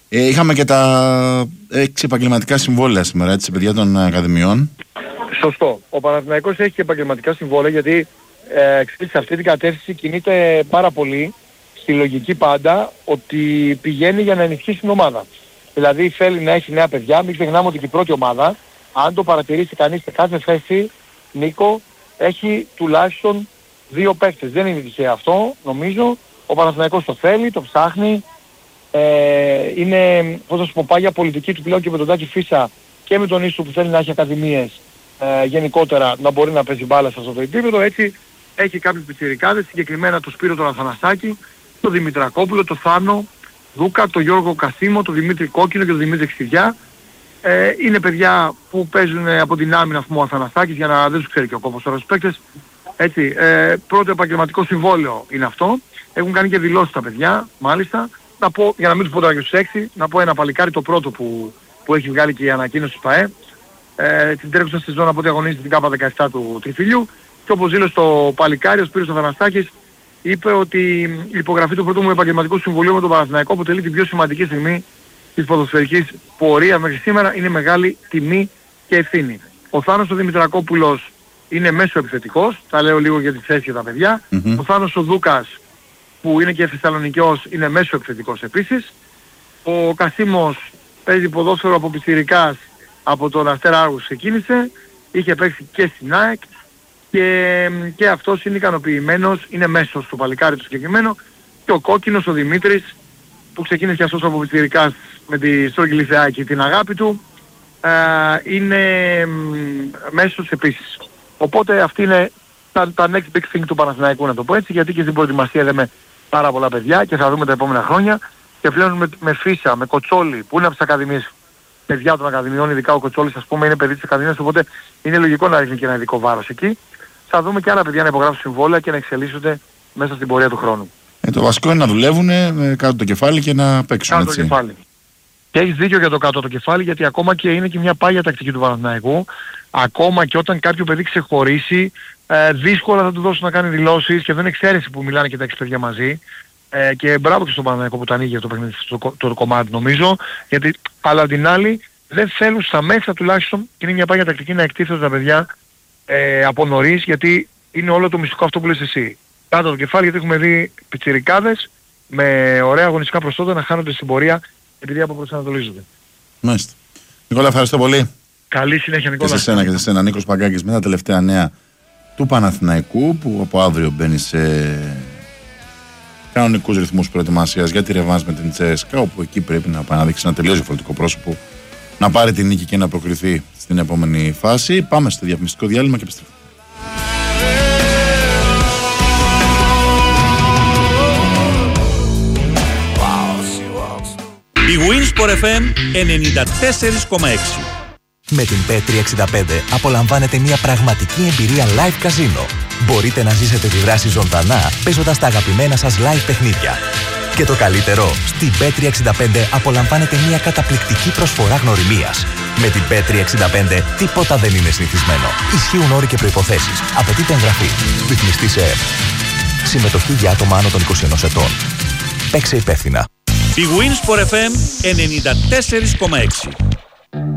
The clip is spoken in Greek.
Είχαμε και τα 6 επαγγελματικά συμβόλαια σήμερα, έτσι, παιδιά των ακαδημιών. Σωστό. Ο Παναθηναϊκός έχει και επαγγελματικά συμβόλαια, γιατί σε αυτή την κατεύθυνση κινείται πάρα πολύ στη λογική πάντα ότι πηγαίνει για να ενισχύσει την ομάδα. Δηλαδή θέλει να έχει νέα παιδιά. Μην ξεχνάμε ότι και η πρώτη ομάδα, αν το παρατηρήσει κανείς σε κάθε θέση, Νίκο, έχει τουλάχιστον 2 παίκτες. Δεν είναι τυχαίο αυτό, νομίζω. Ο Παναθηναϊκός το θέλει, το ψάχνει. Είναι, πώς θα σου πω, πάγια πολιτική του πλέον και με τον Τάκη Φίσα και με τον Ίσου που θέλει να έχει ακαδημίες, γενικότερα να μπορεί να παίζει μπάλα σε αυτό το επίπεδο. Έτσι έχει κάποιους πιτσιρικάδες, συγκεκριμένα το Σπύρο τον Αθανασάκη, τον Δημητρακόπουλο, τον Θάνο Δούκα, τον Γιώργο Κασίμο, τον Δημήτρη Κόκκινο και τον Δημήτρη Ξηριά. Είναι παιδιά που παίζουν από την άμυνα, ο Αθανασάκης, για να δεν τους ξέρει και ο κόμπος τώρα τους παίκτες. Έτσι, πρώτο επαγγελματικό συμβόλαιο είναι αυτό. Έχουν κάνει και δηλώσεις τα παιδιά, μάλιστα. Να πω, για να μην τους πω τώρα και στους 6, να πω ένα παλικάρι, το πρώτο που έχει βγάλει και η ανακοίνωση του ΠΑΕ. Την τρέχουσα σεζόν από ό,τι αγωνίζεται την ΚΑΠΑ 17 του Τριφυλιού. Και όπως δήλωσε το παλικάρι, ο Σπύρος Αθανασάκης, είπε ότι η υπογραφή του πρώτου μου επαγγελματικού συμβολίου με τον Παναθηναϊκό αποτελεί την πιο σημαντική στιγμή της ποδοσφαιρικής πορείας μέχρι σήμερα. Είναι μεγάλη τιμή και ευθύνη. Ο Θάνος ο Δημητρακόπουλος είναι μέσο επιθετικός, τα λέω λίγο για τη θέση για τα παιδιά. Ο Θάνος ο Δούκας, που είναι και Θεσσαλονικιός, είναι μέσο επιθετικός επίσης. Ο Κασίμος παίζει ποδόσφαιρο από πιτσιρικάς, από τον Αστέρα Άργους ξεκίνησε, είχε παίξει και στην ΑΕΚ και αυτός είναι ικανοποιημένος, είναι μέσος στο παλικάρι του συγκεκριμένο. Και ο Κόκκινος, ο Δημήτρης, που ξεκίνησε και αυτός από πιτσιρικάς με τη Στρόγγυλη Θεάκη την αγάπη του, είναι μέσος επίσης. Οπότε αυτή είναι τα next big thing του Παναθηναϊκού, να το πω έτσι, γιατί και στην προετοιμασία λέμε πάρα πολλά παιδιά και θα δούμε τα επόμενα χρόνια. Και πλέον με Φίσα, με Κοτσόλη, που είναι από τις ακαδημίες, παιδιά των ακαδημιών, ειδικά ο Κοτσόλης, ας πούμε, είναι παιδί της ακαδημίας, οπότε είναι λογικό να ρίχνει και ένα ειδικό βάρος εκεί. Θα δούμε και άλλα παιδιά να υπογράψουν συμβόλαια και να εξελίσσονται μέσα στην πορεία του χρόνου. Το βασικό είναι να δουλεύουν κάτω το κεφάλι και να παίξουν. Κάτω το κεφάλι. Και έχεις δίκιο για το κάτω το κεφάλι, γιατί ακόμα και είναι και μια πάγια τακτική του Παναθηναϊκού. Ακόμα και όταν κάποιο παιδί ξεχωρίσει, δύσκολα θα του δώσουν να κάνει δηλώσεις και δεν είναι εξαίρεση που μιλάνε και τα 6 παιδιά μαζί. Και μπράβο και στον Παναθηναϊκό που το ανοίγει το παιχνίδι το κομμάτι, νομίζω. Γιατί, αλλά την άλλη δεν θέλουν στα μέσα τουλάχιστον, και είναι μια πάγια τακτική, να εκτίθενται τα παιδιά από νωρίς, γιατί είναι όλο το μυστικό αυτό που λες εσύ. Κάτω το κεφάλι, γιατί έχουμε δει πιτσιρικάδες με ωραία αγωνιστικά προσόντα να χάνονται στην πορεία επειδή αποπροσανατολίζονται. Μάλιστα. Νικόλα, ευχαριστώ πολύ. Καλή συνέχεια, Νικόλα. Και σε εσένα. Νίκος Παγκάκης με τα τελευταία νέα του Παναθηναϊκού, που από αύριο μπαίνει σε κανονικούς ρυθμούς προετοιμασίας για τη ρεβάνς με την Τσέσκα, όπου εκεί πρέπει να αναδείξει ένα τελείως διαφορετικό πρόσωπο, να πάρει την νίκη και να προκριθεί στην επόμενη φάση. Πάμε στο διαφημιστικό διάλειμμα και επιστρέφουμε. Η Winsport FM 94,6. Με την Bet365 απολαμβάνετε μια πραγματική εμπειρία live καζίνο. Μπορείτε να ζήσετε τη δράση ζωντανά παίζοντας τα αγαπημένα σας live παιχνίδια. Και το καλύτερο, στην Bet365 απολαμβάνετε μια καταπληκτική προσφορά γνωριμίας. Με την Bet365 τίποτα δεν είναι συνηθισμένο. Ισχύουν όροι και προϋποθέσεις. Απαιτείται εγγραφή. Ρυθμιστή σε ΕΕΠ. Συμμετοχή για άτομα άνω των 21 ετών. Παίξε υπεύθυνα. Η Winsport FM 94,6.